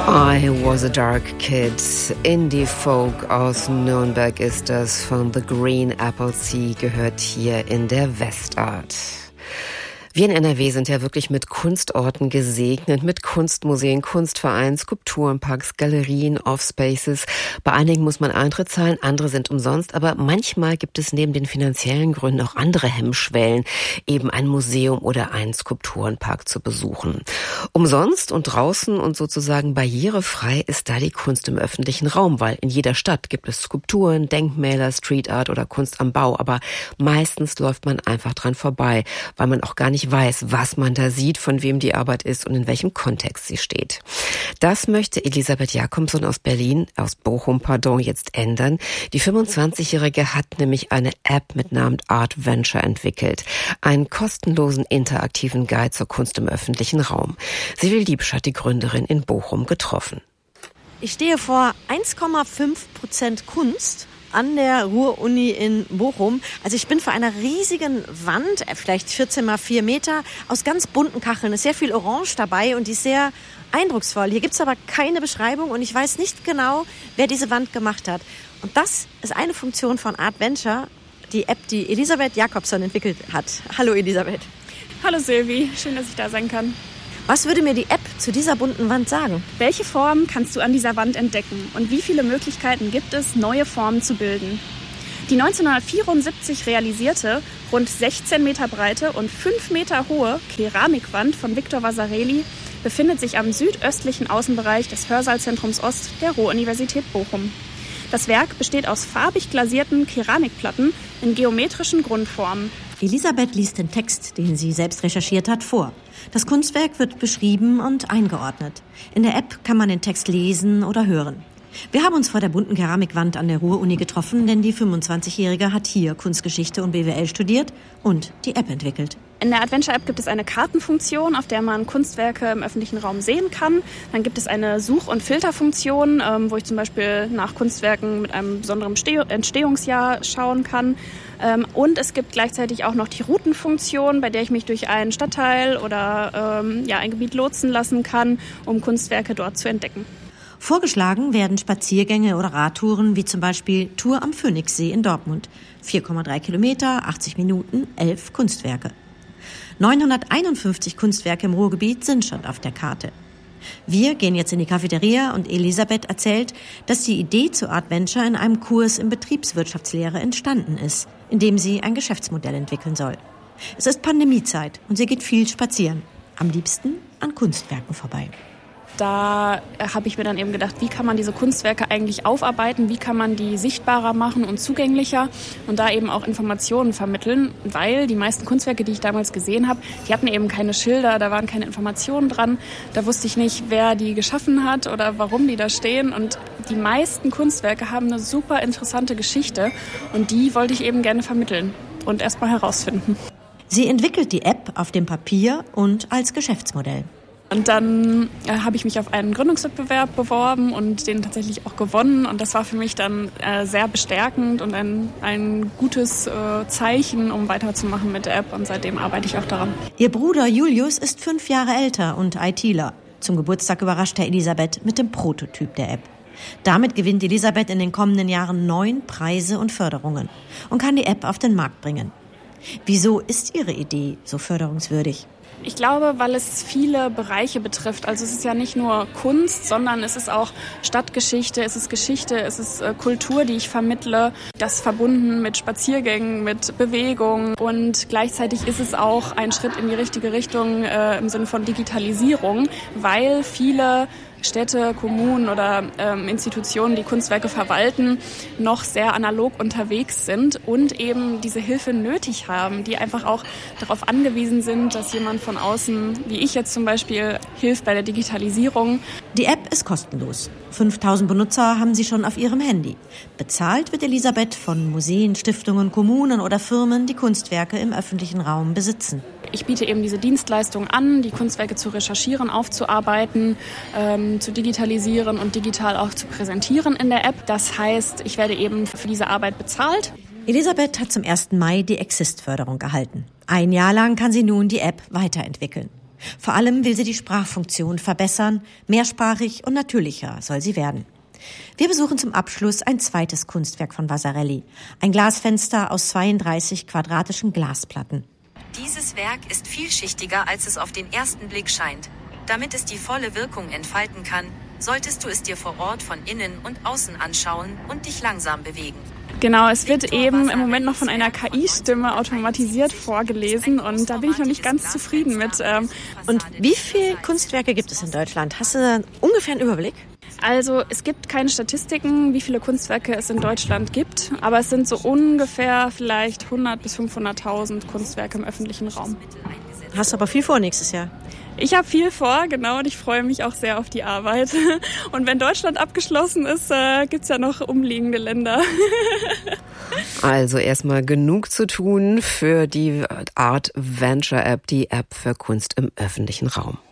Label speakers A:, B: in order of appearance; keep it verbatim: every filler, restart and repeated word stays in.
A: I was a dark kid. Indie-Folk aus Nürnberg ist das, von The Green Apple Sea, gehört hier in der Westart. Wir in N R W sind ja wirklich mit Kunstorten gesegnet, mit Kunstmuseen, Kunstvereinen, Skulpturenparks, Galerien, Offspaces. Bei einigen muss man Eintritt zahlen, andere sind umsonst, aber manchmal gibt es neben den finanziellen Gründen auch andere Hemmschwellen, eben ein Museum oder einen Skulpturenpark zu besuchen. Umsonst und draußen und sozusagen barrierefrei ist da die Kunst im öffentlichen Raum, weil in jeder Stadt gibt es Skulpturen, Denkmäler, Street Art oder Kunst am Bau, aber meistens läuft man einfach dran vorbei, weil man auch gar nicht weiß, was man da sieht, von wem die Arbeit ist und in welchem Kontext sie steht. Das möchte Elisabeth Jakobson aus Berlin, aus Bochum, pardon, jetzt ändern. Die fünfundzwanzigjährige hat nämlich eine App mit Namen Art Venture entwickelt. Einen kostenlosen interaktiven Guide zur Kunst im öffentlichen Raum. Sibylle Liebsch hat die Gründerin in Bochum getroffen.
B: Ich stehe vor eins Komma fünf Prozent Kunst an der Ruhr-Uni in Bochum. Also ich bin vor einer riesigen Wand, vielleicht vierzehn mal vier Meter, aus ganz bunten Kacheln. Es ist sehr viel Orange dabei und die ist sehr eindrucksvoll. Hier gibt es aber keine Beschreibung und ich weiß nicht genau, wer diese Wand gemacht hat. Und das ist eine Funktion von Art Venture, die App, die Elisabeth Jakobson entwickelt hat. Hallo Elisabeth.
C: Hallo Silvi, schön, dass ich da sein kann.
B: Was würde mir die App zu dieser bunten Wand sagen?
C: Welche Formen kannst du an dieser Wand entdecken und wie viele Möglichkeiten gibt es, neue Formen zu bilden? Die neunzehnhundertvierundsiebzig realisierte, rund sechzehn Meter breite und fünf Meter hohe Keramikwand von Victor Vasarely befindet sich am südöstlichen Außenbereich des Hörsaalzentrums Ost der Ruhr-Universität Bochum. Das Werk besteht aus farbig glasierten Keramikplatten in geometrischen Grundformen.
B: Elisabeth liest den Text, den sie selbst recherchiert hat, vor. Das Kunstwerk wird beschrieben und eingeordnet. In der App kann man den Text lesen oder hören. Wir haben uns vor der bunten Keramikwand an der Ruhr-Uni getroffen, denn die fünfundzwanzigjährige hat hier Kunstgeschichte und B W L studiert und die App entwickelt.
C: In der Adventure-App gibt es eine Kartenfunktion, auf der man Kunstwerke im öffentlichen Raum sehen kann. Dann gibt es eine Such- und Filterfunktion, ähm, wo ich zum Beispiel nach Kunstwerken mit einem besonderen Entstehungsjahr schauen kann. Ähm, und es gibt gleichzeitig auch noch die Routenfunktion, bei der ich mich durch einen Stadtteil oder ähm, ja, ein Gebiet lotsen lassen kann, um Kunstwerke dort zu entdecken.
B: Vorgeschlagen werden Spaziergänge oder Radtouren, wie zum Beispiel Tour am Phoenixsee in Dortmund. vier Komma drei Kilometer, achtzig Minuten, elf Kunstwerke. neunhunderteinundfünfzig Kunstwerke im Ruhrgebiet sind schon auf der Karte. Wir gehen jetzt in die Cafeteria und Elisabeth erzählt, dass die Idee zu Art Venture in einem Kurs in Betriebswirtschaftslehre entstanden ist, in dem sie ein Geschäftsmodell entwickeln soll. Es ist Pandemiezeit und sie geht viel spazieren, am liebsten an Kunstwerken vorbei.
C: Da habe ich mir dann eben gedacht, wie kann man diese Kunstwerke eigentlich aufarbeiten, wie kann man die sichtbarer machen und zugänglicher und da eben auch Informationen vermitteln, weil die meisten Kunstwerke, die ich damals gesehen habe, die hatten eben keine Schilder, da waren keine Informationen dran, da wusste ich nicht, wer die geschaffen hat oder warum die da stehen und die meisten Kunstwerke haben eine super interessante Geschichte und die wollte ich eben gerne vermitteln und erstmal herausfinden.
B: Sie entwickelt die App auf dem Papier und als Geschäftsmodell.
C: Und dann äh, habe ich mich auf einen Gründungswettbewerb beworben und den tatsächlich auch gewonnen. Und das war für mich dann äh, sehr bestärkend und ein, ein gutes äh, Zeichen, um weiterzumachen mit der App. Und seitdem arbeite ich auch daran.
B: Ihr Bruder Julius ist fünf Jahre älter und ITler. Zum Geburtstag überrascht er Elisabeth mit dem Prototyp der App. Damit gewinnt Elisabeth in den kommenden Jahren neun Preise und Förderungen und kann die App auf den Markt bringen. Wieso ist Ihre Idee so förderungswürdig?
C: Ich glaube, weil es viele Bereiche betrifft. Also es ist ja nicht nur Kunst, sondern es ist auch Stadtgeschichte, es ist Geschichte, es ist äh, Kultur, die ich vermittle. Das verbunden mit Spaziergängen, mit Bewegung. Und gleichzeitig ist es auch ein Schritt in die richtige Richtung äh, im Sinne von Digitalisierung, weil viele Städte, Kommunen oder ähm, Institutionen, die Kunstwerke verwalten, noch sehr analog unterwegs sind und eben diese Hilfe nötig haben, die einfach auch darauf angewiesen sind, dass jemand von außen, wie ich jetzt zum Beispiel, hilft bei der Digitalisierung.
B: Die App ist kostenlos. fünftausend Benutzer haben sie schon auf ihrem Handy. Bezahlt wird Elisabeth von Museen, Stiftungen, Kommunen oder Firmen, die Kunstwerke im öffentlichen Raum besitzen.
C: Ich biete eben diese Dienstleistung an, die Kunstwerke zu recherchieren, aufzuarbeiten, ähm, zu digitalisieren und digital auch zu präsentieren in der App. Das heißt, ich werde eben für diese Arbeit bezahlt.
B: Elisabeth hat zum ersten Mai die Exist-Förderung erhalten. Ein Jahr lang kann sie nun die App weiterentwickeln. Vor allem will sie die Sprachfunktion verbessern. Mehrsprachig und natürlicher soll sie werden. Wir besuchen zum Abschluss ein zweites Kunstwerk von Vasarely. Ein Glasfenster aus zweiunddreißig quadratischen Glasplatten.
D: Dieses Werk ist vielschichtiger, als es auf den ersten Blick scheint. Damit es die volle Wirkung entfalten kann, solltest du es dir vor Ort von innen und außen anschauen und dich langsam bewegen.
C: Genau, es wird eben im Moment noch von einer K I-Stimme automatisiert vorgelesen und da bin ich noch nicht ganz zufrieden mit. Ähm
B: und wie viele Kunstwerke gibt es in Deutschland? Hast du ungefähr einen Überblick?
C: Also es gibt keine Statistiken, wie viele Kunstwerke es in Deutschland gibt, aber es sind so ungefähr vielleicht hundert bis fünfhunderttausend Kunstwerke im öffentlichen Raum.
B: Hast du aber viel vor nächstes Jahr?
C: Ich habe viel vor, genau, und ich freue mich auch sehr auf die Arbeit. Und wenn Deutschland abgeschlossen ist, äh, gibt es ja noch umliegende Länder.
A: Also erstmal genug zu tun für die Art Venture App, die App für Kunst im öffentlichen Raum.